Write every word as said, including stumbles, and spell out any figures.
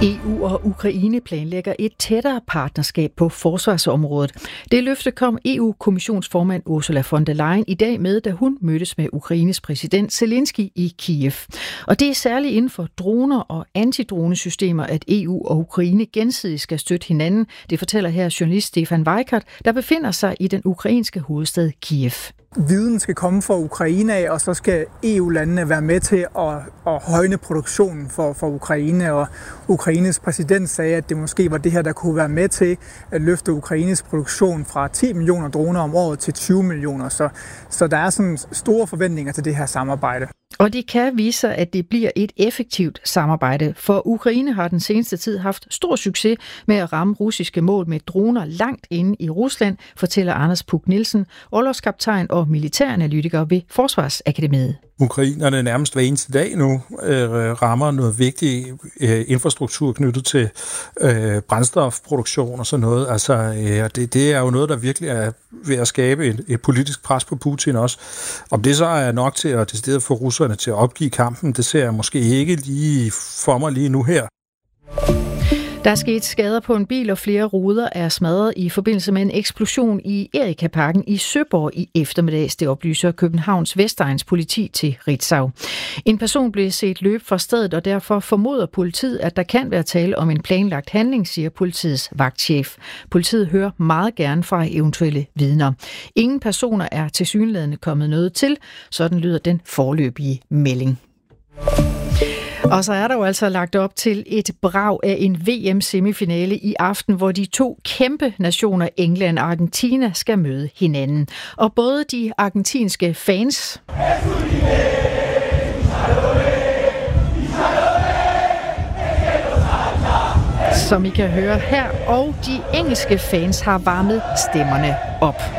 E U og Ukraine planlægger et tættere partnerskab på forsvarsområdet. Det løfte kom E U-kommissionsformand Ursula von der Leyen i dag med, da hun mødtes med Ukraines præsident Zelensky i Kiev. Og det er særligt inden for droner og antidronesystemer, at E U og Ukraine gensidigt skal støtte hinanden. Det fortæller her journalist Stefan Weikart, der befinder sig i den ukrainske hovedstad Kiev. Viden skal komme fra Ukraine af, og så skal E U-landene være med til at, at højne produktionen for, for Ukraine. Og Ukraines præsident sagde, at det måske var det her, der kunne være med til at løfte Ukraines produktion fra ti millioner droner om året til tyve millioner. Så, så der er sådan store forventninger til det her samarbejde. Og det kan vise sig, at det bliver et effektivt samarbejde, for Ukraine har den seneste tid haft stor succes med at ramme russiske mål med droner langt inde i Rusland, fortæller Anders Puk Nielsen, orlogskaptajn og militæranalytiker ved Forsvarsakademiet. Ukrainerne nærmest hver eneste dag nu øh, rammer noget vigtig øh, infrastruktur knyttet til øh, brændstofproduktion og sådan noget. Altså, øh, det, det er jo noget, der virkelig er ved at skabe et, et politisk pres på Putin også. Om det så er nok til at decideret få russerne til at opgive kampen, det ser jeg måske ikke lige for mig lige nu her. Der er sket skader på en bil, og flere ruder er smadret i forbindelse med en eksplosion i Erika-parken i Søborg i eftermiddags. Det oplyser Københavns Vestegns politi til Ritzau. En person blev set løbe fra stedet, og derfor formoder politiet, at der kan være tale om en planlagt handling, siger politiets vagtchef. Politiet hører meget gerne fra eventuelle vidner. Ingen personer er tilsyneladende kommet noget til, sådan lyder den foreløbige melding. Og så er der jo altså lagt op til et brag af en V M-semifinale i aften, hvor de to kæmpe nationer, England og Argentina, skal møde hinanden. Og både de argentinske fans, som I kan høre her, og de engelske fans har varmet stemmerne op.